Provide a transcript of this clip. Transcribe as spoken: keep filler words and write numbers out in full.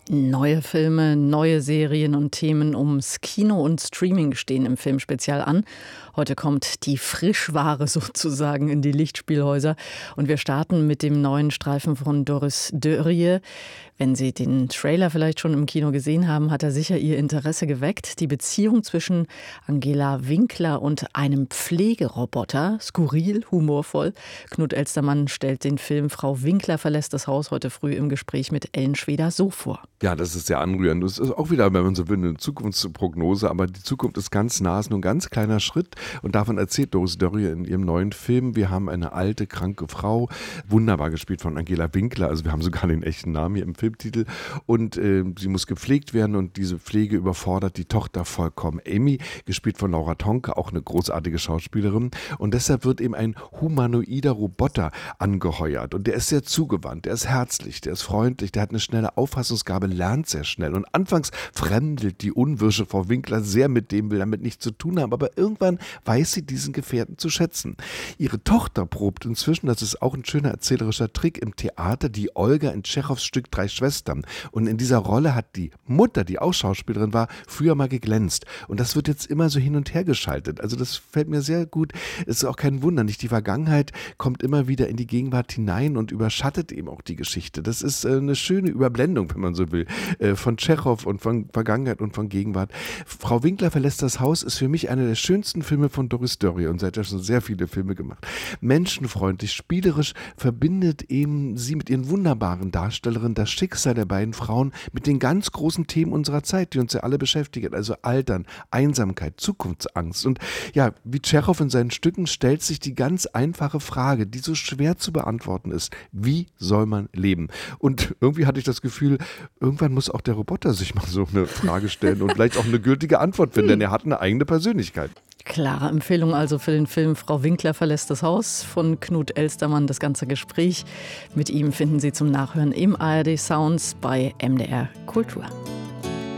Neue Filme, neue Serien und Themen ums Kino und Streaming stehen im Filmspezial an. Heute kommt die Frischware sozusagen in die Lichtspielhäuser und wir starten mit dem neuen Streifen von Doris Dörrie. Wenn Sie den Trailer vielleicht schon im Kino gesehen haben, hat er sicher Ihr Interesse geweckt. Die Beziehung zwischen Angela Winkler und einem Pflegeroboter, skurril, humorvoll. Knut Elstermann stellt den Film Frau Winkler verlässt das Haus heute früh im Gespräch mit Ellen Schweder so vor. Ja, das ist sehr anrührend. Das ist auch wieder, wenn man so will, eine Zukunftsprognose, aber die Zukunft ist ganz nah, ist nur ein ganz kleiner Schritt und davon erzählt Doris Dörrie in ihrem neuen Film. Wir haben eine alte, kranke Frau, wunderbar gespielt von Angela Winkler, also wir haben sogar den echten Namen hier im Filmtitel und äh, sie muss gepflegt werden und diese Pflege überfordert die Tochter vollkommen. Amy, gespielt von Laura Tonke, auch eine großartige Schauspielerin und deshalb wird eben ein humanoider Roboter angeheuert und der ist sehr zugewandt, der ist herzlich, der ist freundlich, der hat eine schnelle Auffassungsgabe, lernt sehr schnell und anfangs fremdelt die unwirsche Frau Winkler sehr mit dem, will damit nichts zu tun haben, aber irgendwann weiß sie diesen Gefährten zu schätzen. Ihre Tochter probt inzwischen, das ist auch ein schöner erzählerischer Trick, im Theater die Olga in Tschechows Stück Drei Schwestern und in dieser Rolle hat die Mutter, die auch Schauspielerin war, früher mal geglänzt und das wird jetzt immer so hin und her geschaltet, also das fällt mir sehr gut, es ist auch kein Wunder, nicht die Vergangenheit kommt immer wieder in die Gegenwart hinein und überschattet eben auch die Geschichte, das ist äh, eine schöne Überblendung, wenn man so will, äh, von Tschechow und von Vergangenheit und von Gegenwart. Frau Winkler verlässt das Haus ist für mich einer der schönsten Filme von Doris Dörrie und sie hat ja schon sehr viele Filme gemacht. Menschenfreundlich, spielerisch verbindet eben sie mit ihren wunderbaren Darstellerinnen das Schicksal der beiden Frauen mit den ganz großen Themen unserer Zeit, die uns ja alle beschäftigen, also Altern, Einsamkeit, Zukunftsangst und ja, wie Tschechow in seinen Stücken stellt sich die ganz einfache Frage, die so schwer zu beantworten ist, wie soll man leben? Und irgendwie hatte ich das Gefühl, irgendwann muss auch der Roboter sich mal so eine Frage stellen und vielleicht auch eine gültige Antwort finden, denn er hat eine eigene Persönlichkeit. Klare Empfehlung also für den Film Frau Winkler verlässt das Haus von Knut Elstermann. Das ganze Gespräch mit ihm finden Sie zum Nachhören im A R D Sounds bei M D R Kultur.